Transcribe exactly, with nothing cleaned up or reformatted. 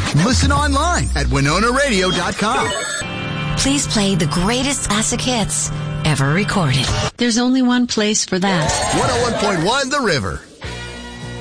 Listen online at winona radio dot com. Please play the greatest classic hits ever recorded. There's only one place for that. one oh one point one The River.